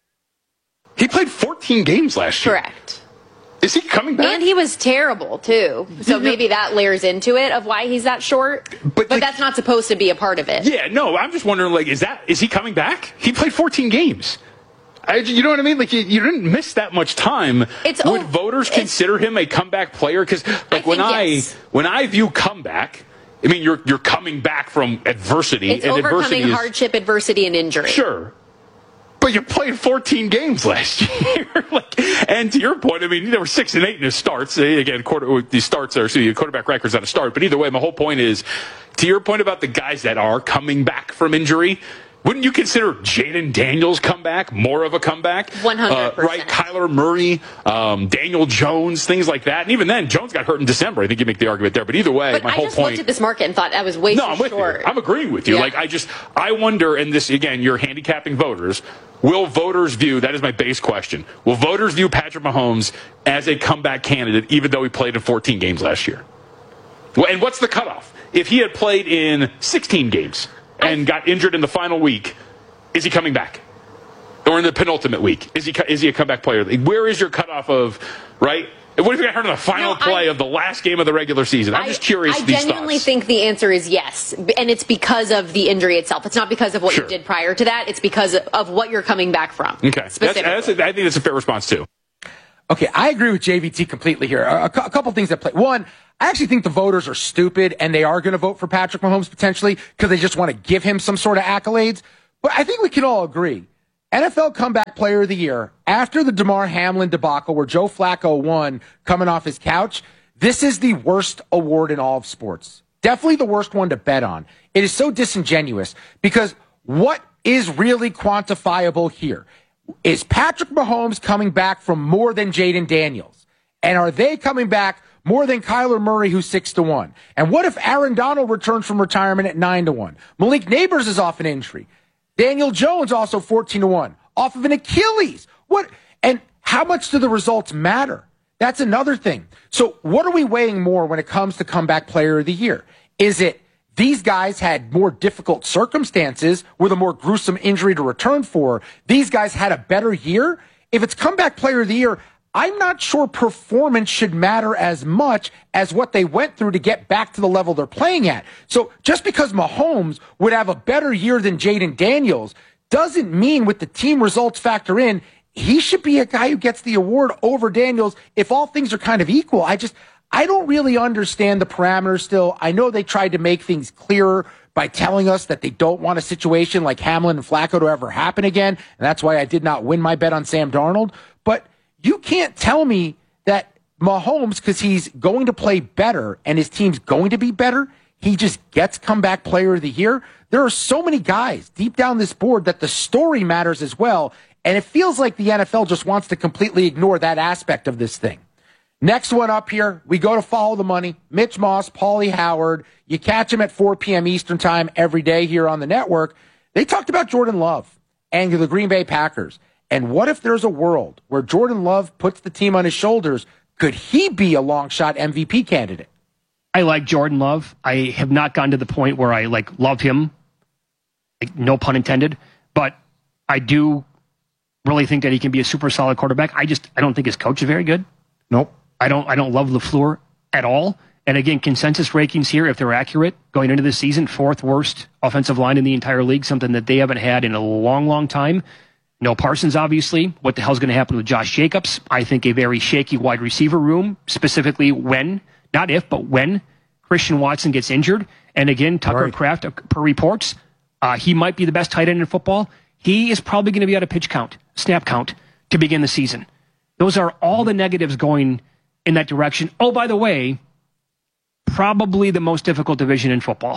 He played fourteen games last year. Correct. Is he coming back? And he was terrible, too. So maybe that layers into it of why he's that short. But, but like, that's not supposed to be a part of it. Yeah, no, I'm just wondering, like, is that is he coming back? He played fourteen games. I, you know what I mean? Like, you, you didn't miss that much time. It's, Would oh, voters consider him a comeback player? Because, like, I when I yes. when I view comeback, I mean, you're you're coming back from adversity. It's and overcoming adversity is, hardship, adversity, and injury. Sure. But you played fourteen games last year. like, and to your point, I mean, there were six and eight in his starts. Again, quarter, these starts are, so your quarterback record's not a start. But either way, my whole point is, to your point about the guys that are coming back from injury, wouldn't you consider Jaden Daniels' comeback more of a comeback? one hundred percent. Uh, right? Kyler Murray, um, Daniel Jones, things like that. And even then, Jones got hurt in December. I think you make the argument there. But either way, but my I whole just point. looked at this market and thought that was way no, too I'm with short. You. I'm agreeing with you. Yeah. Like, I just, I wonder, and this, again, you're handicapping voters. Will voters view, that is my base question, will voters view Patrick Mahomes as a comeback candidate even though he played in fourteen games last year? Well, and what's the cutoff? If he had played in sixteen games and got injured in the final week, is he coming back? Or in the penultimate week, is he is he a comeback player? Where is your cutoff of, right? What if you got hurt in the final no, play I, of the last game of the regular season? I'm I, just curious. I these genuinely thoughts. think the answer is yes, and it's because of the injury itself. It's not because of what Sure. you did prior to that. It's because of what you're coming back from. Okay, that's, that's a, I think that's a fair response too. Okay, I agree with J V T completely here. A, a couple things that play. One, I actually think the voters are stupid, and they are going to vote for Patrick Mahomes potentially because they just want to give him some sort of accolades. But I think we can all agree. N F L Comeback Player of the Year, after the Damar Hamlin debacle where Joe Flacco won coming off his couch, this is the worst award in all of sports. Definitely the worst one to bet on. It is so disingenuous because what is really quantifiable here? Is Patrick Mahomes coming back from more than Jaden Daniels? And are they coming back more than Kyler Murray, who's six to one? And what if Aaron Donald returns from retirement at nine to one? Malik Neighbors is off an injury. Daniel Jones also fourteen to one off of an Achilles. What? And how much do the results matter? That's another thing. So what are we weighing more when it comes to comeback player of the year? Is it these guys had more difficult circumstances with a more gruesome injury to return for? These guys had a better year? If it's comeback player of the year, I'm not sure performance should matter as much as what they went through to get back to the level they're playing at. So just because Mahomes would have a better year than Jaden Daniels doesn't mean with the team results factor in, he should be a guy who gets the award over Daniels if all things are kind of equal. I just, I don't really understand the parameters still. I know they tried to make things clearer by telling us that they don't want a situation like Hamlin and Flacco to ever happen again. And that's why I did not win my bet on Sam Darnold. But you can't tell me that Mahomes, because he's going to play better and his team's going to be better, he just gets comeback player of the year. There are so many guys deep down this board that the story matters as well. And it feels like the N F L just wants to completely ignore that aspect of this thing. Next one up here, we go to follow the money. Mitch Moss, Paulie Howard. You catch him at four p.m. Eastern time every day here on the network. They talked about Jordan Love and the Green Bay Packers. And what if there's a world where Jordan Love puts the team on his shoulders? Could he be a long shot M V P candidate? I like Jordan Love. I have not gotten to the point where I like love him, like, no pun intended, but I do really think that he can be a super solid quarterback. I just I don't think his coach is very good. Nope. I don't I don't love LaFleur at all. And again, consensus rankings here, if they're accurate, going into this season, fourth worst offensive line in the entire league, something that they haven't had in a long, long time. No Parsons, obviously. What the hell's going to happen with Josh Jacobs? I think a very shaky wide receiver room, specifically when, not if, but when Christian Watson gets injured. And again, Tucker Right. Kraft, per reports, uh, he might be the best tight end in football. He is probably going to be out of pitch count, snap count, to begin the season. Those are all the negatives going in that direction. Oh, by the way, probably the most difficult division in football.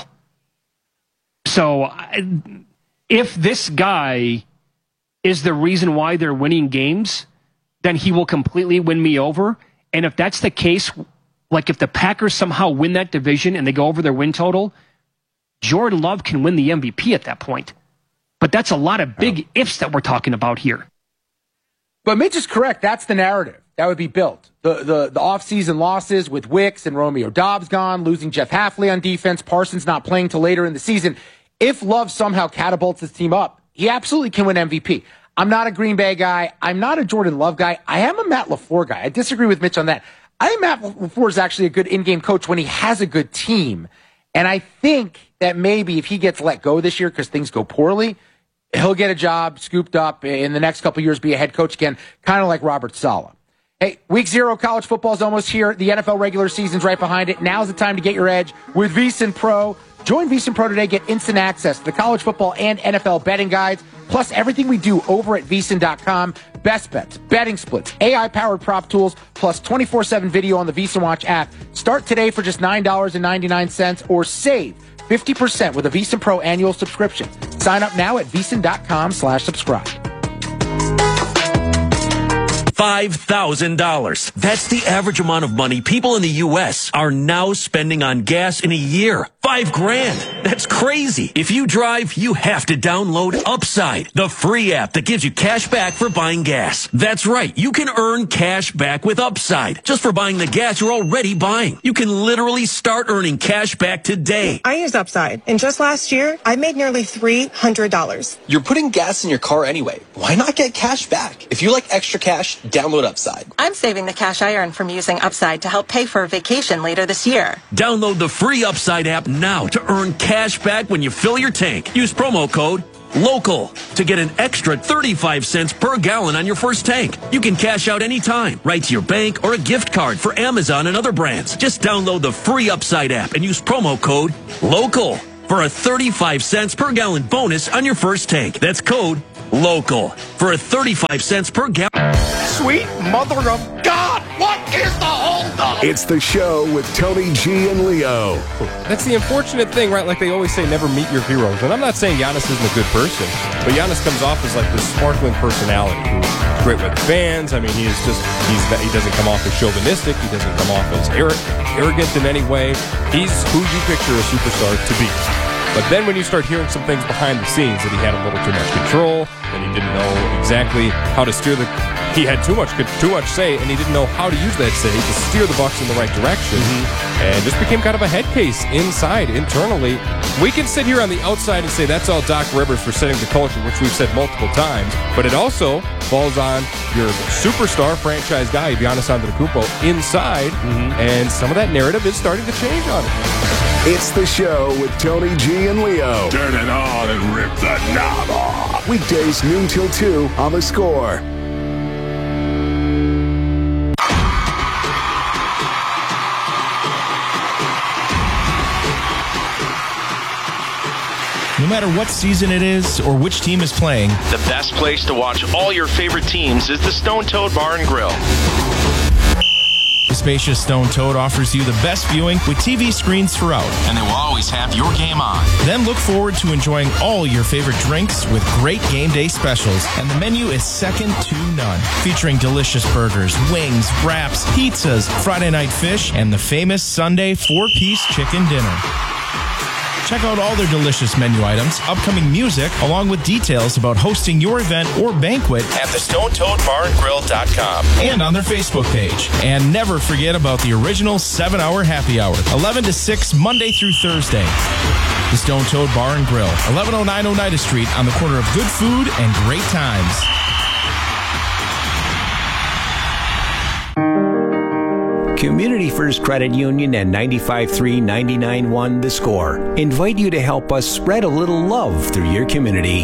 So I- if this guy is the reason why they're winning games, then he will completely win me over. And if that's the case, like if the Packers somehow win that division and they go over their win total, Jordan Love can win the M V P at that point. But that's a lot of big ifs that we're talking about here. But Mitch is correct. That's the narrative that would be built. The the, the offseason losses with Wicks and Romeo Doubs gone, losing Jeff Hafley on defense, Parsons not playing till later in the season. If Love somehow catapults his team up, he absolutely can win M V P. I'm not a Green Bay guy. I'm not a Jordan Love guy. I am a Matt LaFleur guy. I disagree with Mitch on that. I think Matt LaFleur is actually a good in-game coach when he has a good team. And I think that maybe if he gets let go this year because things go poorly, he'll get a job scooped up in the next couple of years, be a head coach again, kind of like Robert Saleh. Hey, week zero college football is almost here. The N F L regular season's right behind it. Now's the time to get your edge with VSiN Pro. Join VSiN Pro today. Get instant access to the college football and N F L betting guides, plus everything we do over at V S I N dot com. Best bets, betting splits, A I-powered prop tools, plus twenty-four seven video on the VSiN Watch app. Start today for just nine dollars and ninety-nine cents or save fifty percent with a VSiN Pro annual subscription. Sign up now at V S I N dot com slash subscribe. five thousand dollars. That's the average amount of money people in the U S are now spending on gas in a year. Five grand. That's crazy. If you drive, you have to download Upside, the free app that gives you cash back for buying gas. That's right. You can earn cash back with Upside just for buying the gas you're already buying. You can literally start earning cash back today. I use Upside, and just last year, I made nearly three hundred dollars. You're putting gas in your car anyway. Why not get cash back? If you like extra cash, download Upside. I'm saving the cash I earn from using Upside to help pay for a vacation later this year. Download the free Upside app now to earn cash back when you fill your tank. Use promo code LOCAL to get an extra thirty-five cents per gallon on your first tank. You can cash out anytime, right to your bank or a gift card for Amazon and other brands. Just download the free Upside app and use promo code LOCAL for a thirty-five cents per gallon bonus on your first tank. That's code LOCAL for a thirty-five cents per gallon. Sweet mother of God, what is the holdup? It's the show with Tony G and Leo. That's the unfortunate thing, right? Like they always say, never meet your heroes. And I'm not saying Giannis isn't a good person, but Giannis comes off as like this sparkling personality who's great with fans. I mean, he is just, he's he doesn't come off as chauvinistic. He doesn't come off as arrogant, arrogant in any way. He's who you picture a superstar to be. But then when you start hearing some things behind the scenes, that he had a little too much control, that he didn't know exactly how to steer the... He had too much too much say, and he didn't know how to use that say to steer the Bucks in the right direction. Mm-hmm. And this became kind of a head case inside, internally. We can sit here on the outside and say that's all Doc Rivers for setting the culture, which we've said multiple times. But it also falls on your superstar franchise guy, Giannis Antetokounmpo, inside. Mm-hmm. And some of that narrative is starting to change on it. It's the show with Tony G and Leo. Turn it on and rip the knob off. Weekdays noon till two on The Score. No matter what season it is or which team is playing, the best place to watch all your favorite teams is the Stone Toad Bar and Grill. The spacious Stone Toad offers you the best viewing with T V screens throughout. And they will always have your game on. Then look forward to enjoying all your favorite drinks with great game day specials. And the menu is second to none. Featuring delicious burgers, wings, wraps, pizzas, Friday night fish, and the famous Sunday four-piece chicken dinner. Check out all their delicious menu items, upcoming music, along with details about hosting your event or banquet at the stone toad bar and grill dot com and on their Facebook page. And never forget about the original seven hour happy hour, eleven to six, Monday through Thursday. The Stone Toad Bar and Grill, eleven oh nine Oneida Street, on the corner of good food and great times. Community First Credit Union and ninety-five point three, ninety-nine point one The Score invite you to help us spread a little love through your community.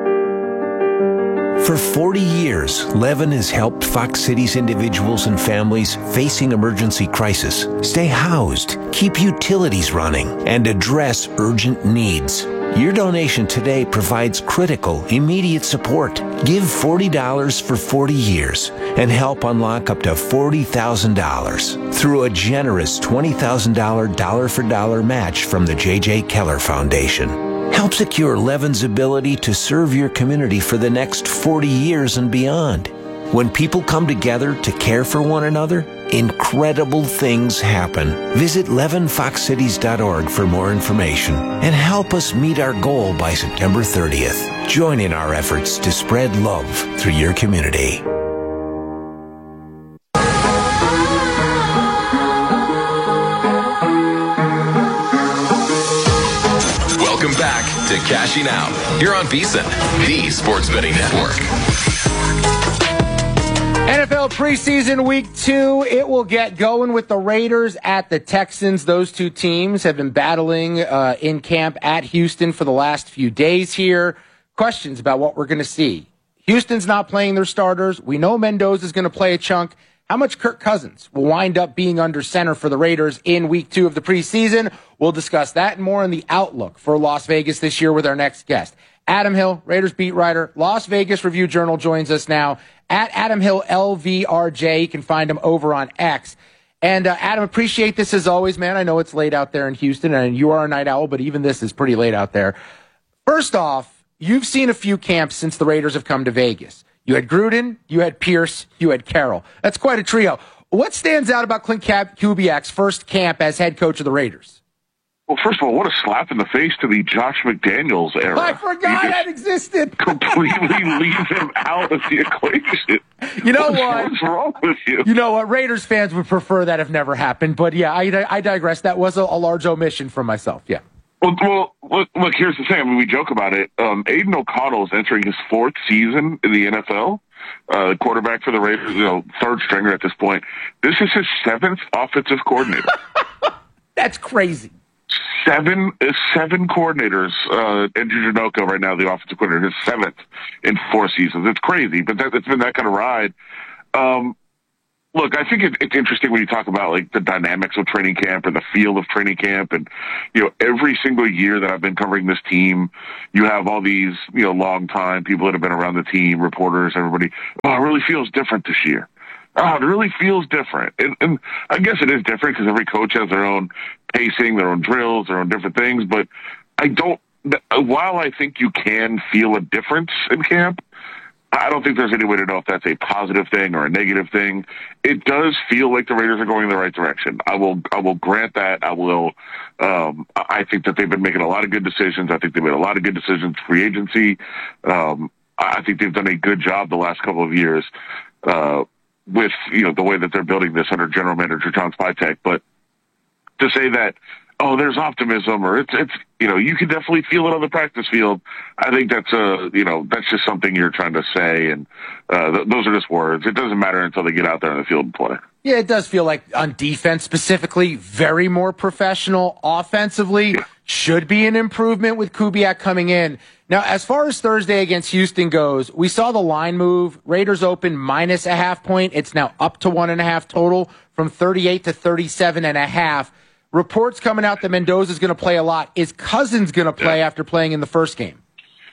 For forty years, Levin has helped Fox City's individuals and families facing emergency crisis stay housed, keep utilities running, and address urgent needs. Your donation today provides critical, immediate support. Give forty dollars for forty years and help unlock up to forty thousand dollars through a generous twenty thousand dollars dollar-for-dollar match from the J J. Keller Foundation. Help secure Levin's ability to serve your community for the next forty years and beyond. When people come together to care for one another, incredible things happen. Visit levin fox cities dot org for more information and help us meet our goal by September thirtieth. Join in our efforts to spread love through your community. Welcome back to Cashing Out here on VSiN, the Sports Betting Network. N F L preseason week two, it will get going with the Raiders at the Texans. Those two teams have been battling uh, in camp at Houston for the last few days here. Questions about what we're going to see. Houston's not playing their starters. We know Mendoza's going to play a chunk. How much Kirk Cousins will wind up being under center for the Raiders in week two of the preseason? We'll discuss that and more in the outlook for Las Vegas this year with our next guest. Adam Hill, Raiders beat writer, Las Vegas Review Journal, joins us now at Adam Hill L V R J. You can find him over on X. And uh, Adam, appreciate this as always, man. I know it's late out there in Houston, and you are a night owl, but even this is pretty late out there. First off, you've seen a few camps since the Raiders have come to Vegas. You had Gruden, you had Pierce, you had Carroll. That's quite a trio. What stands out about Clint Kubiak's first camp as head coach of the Raiders? Well, first of all, what a slap in the face to the Josh McDaniels era. I forgot that existed. Completely leave him out of the equation. You know what's, what? What's wrong with you? You know what? Raiders fans would prefer that have never happened. But yeah, I, I digress. That was a, a large omission from myself. Yeah. Well, well look, look, here's the thing. I mean, we joke about it. Um, Aiden O'Connell is entering his fourth season in the N F L. Uh, quarterback for the Raiders, you know, third stringer at this point. This is his seventh offensive coordinator. That's crazy. Seven uh, seven coordinators. Uh, Andrew Janocko right now, the offensive coordinator, his seventh in four seasons. It's crazy, but that, it's been that kind of ride. Um, look, I think it, it's interesting when you talk about like the dynamics of training camp and the feel of training camp, and you know, every single year that I've been covering this team, you have all these you know long time people that have been around the team, reporters, everybody. Oh, it really feels different this year. Oh, it really feels different. And, and I guess it is different because every coach has their own pacing, their own drills, their own different things. But I don't, while I think you can feel a difference in camp, I don't think there's any way to know if that's a positive thing or a negative thing. It does feel like the Raiders are going in the right direction. I will, I will grant that. I will, um, I think that they've been making a lot of good decisions. I think they've made a lot of good decisions free agency. Um, I think they've done a good job the last couple of years, uh, with, you know, the way that they're building this under general manager John Spytek. But to say that, oh, there's optimism, or it's, it's, you know, you can definitely feel it on the practice field. I think that's a, you know, that's just something you're trying to say. And, uh, th- those are just words. It doesn't matter until they get out there in the field and play. Yeah, it does feel like on defense specifically, very more professional. Offensively, yeah. Should be an improvement with Kubiak coming in. Now, as far as Thursday against Houston goes, we saw the line move. Raiders open minus a half point. It's now up to one and a half total from thirty-eight to thirty-seven and a half. Reports coming out that Mendoza's going to play a lot. Is Cousins going to play yeah. after playing in the first game?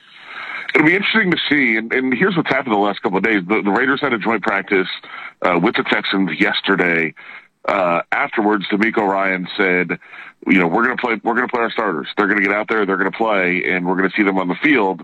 It'll be interesting to see, and, and here's what's happened the last couple of days. The, the Raiders had a joint practice uh, with the Texans yesterday. Uh, afterwards, DeMeco Ryan said, you know, we're going to play, we're going to play our starters. They're going to get out there, they're going to play, and we're going to see them on the field.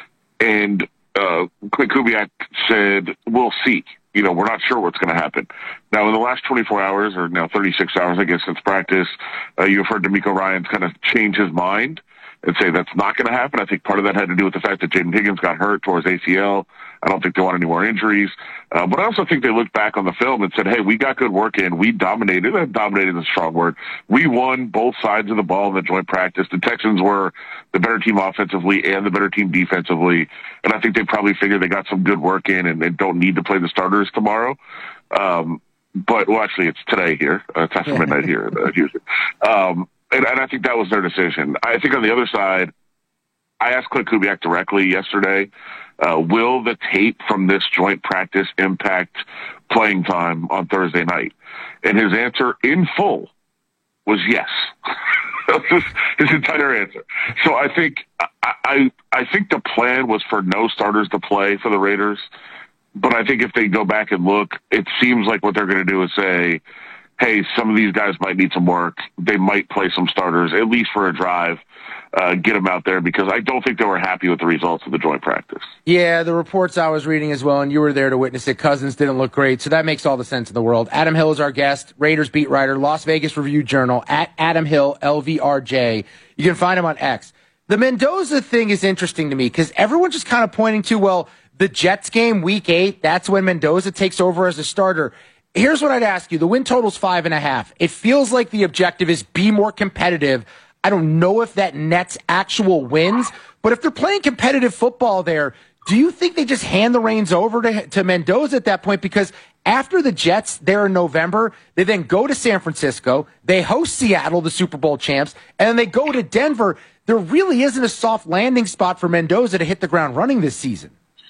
And uh, Clint Kubiak said, we'll see. You know, we're not sure what's going to happen. Now, in the last twenty-four hours, or now thirty-six hours, I guess, since practice, uh, you've heard DeMeco Ryan kind of change his mind and say that's not going to happen. I think part of that had to do with the fact that Jaden Higgins got hurt towards A C L. I don't think they want any more injuries. Uh, but I also think they looked back on the film and said, hey, we got good work in. We dominated. Uh, dominated is a strong word. We won both sides of the ball in the joint practice. The Texans were the better team offensively and the better team defensively. And I think they probably figured they got some good work in and they don't need to play the starters tomorrow. Um, but, well, actually, it's today here. Uh, it's after midnight here in uh, Houston. Um, and, and I think that was their decision. I think on the other side, I asked Clint Kubiak directly yesterday, uh, will the tape from this joint practice impact playing time on Thursday night? And his answer in full was yes. his, his entire answer. So I think I, I I think the plan was for no starters to play for the Raiders. But I think if they go back and look, it seems like what they're going to do is say, hey, some of these guys might need some work. They might play some starters, at least for a drive, uh, get them out there, because I don't think they were happy with the results of the joint practice. Yeah, the reports I was reading as well, and you were there to witness it, Cousins didn't look great, so that makes all the sense in the world. Adam Hill is our guest, Raiders beat writer, Las Vegas Review-Journal, at Adam Hill, L V R J. You can find him on X. The Mendoza thing is interesting to me, because everyone's just kind of pointing to, well, the Jets game, week eight, that's when Mendoza takes over as a starter. Here's what I'd ask you. The win total's five and a half. It feels like the objective is be more competitive. I don't know if that nets actual wins, but if they're playing competitive football there, do you think they just hand the reins over to, to Mendoza at that point? Because after the Jets there in November, they then go to San Francisco, they host Seattle, the Super Bowl champs, and then they go to Denver. There really isn't a soft landing spot for Mendoza to hit the ground running this season.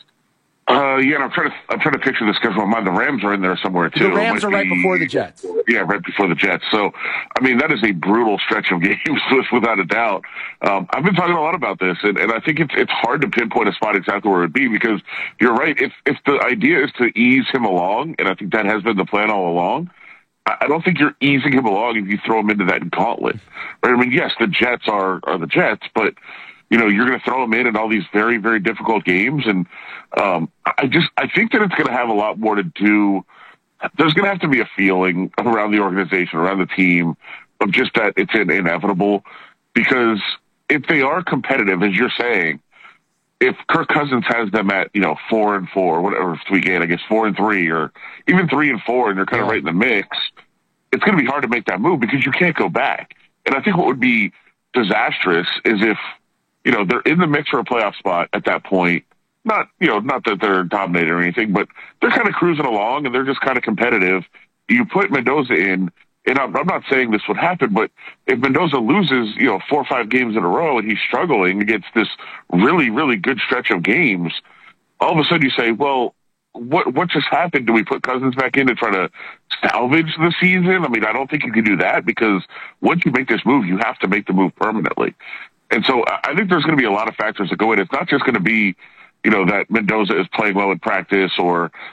Uh, yeah, and I'm trying to I'm trying to picture the schedule in mind. The Rams are in there somewhere too. The Rams are right be, before the Jets. Yeah, right before the Jets. So, I mean, that is a brutal stretch of games, without a doubt. Um, I've been talking a lot about this, and, and I think it's it's hard to pinpoint a spot exactly where it would be, because you're right. If if the idea is to ease him along, and I think that has been the plan all along, I don't think you're easing him along if you throw him into that gauntlet. Right? I mean, yes, the Jets are are the Jets, but you know, you're going to throw him in in all these very, very difficult games. And um, I just, I think that it's going to have a lot more to do. There's going to have to be a feeling around the organization, around the team, of just that it's inevitable. Because if they are competitive, as you're saying, if Kirk Cousins has them at, you know, four and four, whatever, week eight, I guess four and three, or even three and four, and they're kind of right in the mix, it's going to be hard to make that move because you can't go back. And I think what would be disastrous is if, you know, they're in the mix for a playoff spot at that point. Not, you know, not that they're dominated or anything, but they're kind of cruising along and they're just kind of competitive. You put Mendoza in, and I'm, I'm not saying this would happen, but if Mendoza loses, you know, four or five games in a row and he's struggling against this really, really good stretch of games, all of a sudden you say, well, what what just happened? Do we put Cousins back in to try to salvage the season? I mean, I don't think you can do that because once you make this move, you have to make the move permanently. And so I think there's going to be a lot of factors that go in. It's not just going to be, you know, that Mendoza is playing well in practice or